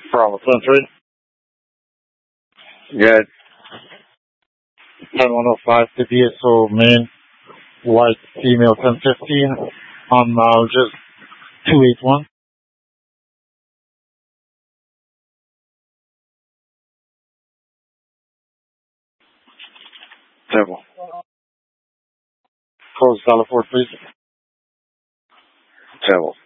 Bravo 10-3. Good. 10105 to DSO main, white female 1015 on just 281. Table. Close Salaford, please. Table.